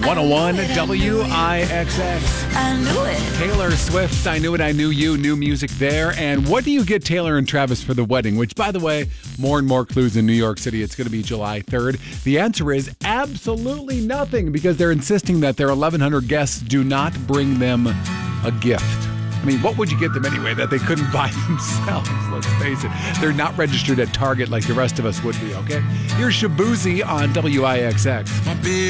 101 WIXX. I knew it. Taylor Swift, I Knew It, I Knew You, new music there. And what do you get Taylor and Travis for the wedding? Which, by the way, more and more clues in New York City. It's going to be July 3rd. The answer is absolutely nothing because they're insisting that their 1,100 guests do not bring them a gift. I mean, what would you get them anyway that they couldn't buy themselves? Let's face it. They're not registered at Target like the rest of us would be, okay? Here's Shabuzi on WIXX.